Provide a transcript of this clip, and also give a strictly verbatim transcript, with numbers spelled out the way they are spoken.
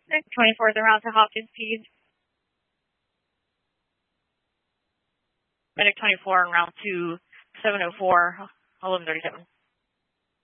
twenty-four is around to Hopkins Peds. Medic twenty-four on route two, seven oh four, eleven thirty-seven.